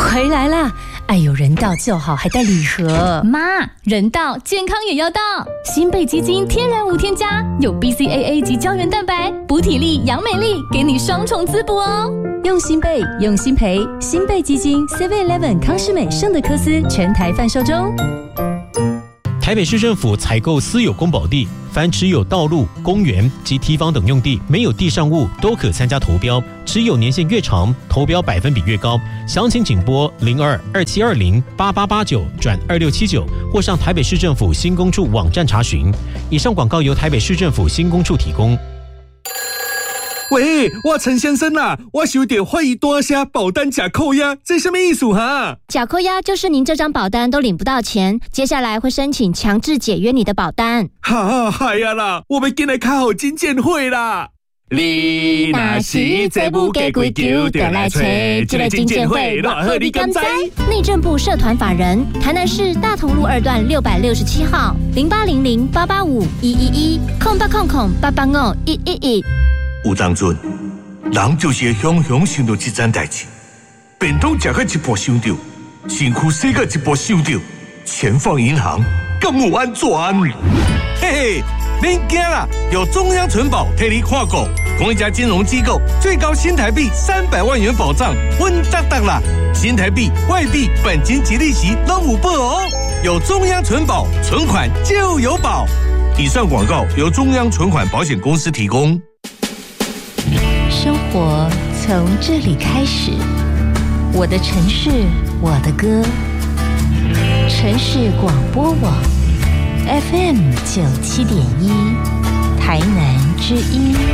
回来啦！哎呦，人到就好，还带礼盒。 妈，人到健康也要到。新贝基金天然无添加，有 BCAA 及胶原蛋白，补体力、养美丽，给你双重滋补哦。 用新贝，用心培，新贝基金 7-Eleven 康士美圣德科斯全台贩售中。 台北市政府采购私有公保地，凡持有道路、公园及堤防等用地，没有地上物都可参加投标，持有年限越长，投标百分比越高。详情请拨02-2720-8889-2679，或上台北市政府新公处网站查询。以上广告由台北市政府新公处提供。 喂，我陈先生啦，我收到怀疑大声保单假扣押，这什么意思哈？ 假扣押就是您这张保单都领不到钱，接下来会申请强制解约你的保单。 哈，嗨呀啦，我们进来看好金建会啦。你若是再不给规矩，就来找这个金建会，偌好你敢知？ 内政部社团法人，台南市大同路2段667号0800-885-111，0800-885-111。 有当阵，人就是会雄雄想到这件代志，便当吃到一半想到，身躯洗到一半想到，钱放银行敢有安全？ 嘿嘿，免惊啦，有中央存保替你看顾，同一家金融机构最高新台币300万元保障，稳当当啦！新台币、外币、本金及利息都有保哦。有中央存保，存款就有保。以上广告由中央存款保险公司提供。 生活从这里开始，我的城市，我的歌。城市广播网 FM97.1，台南之音。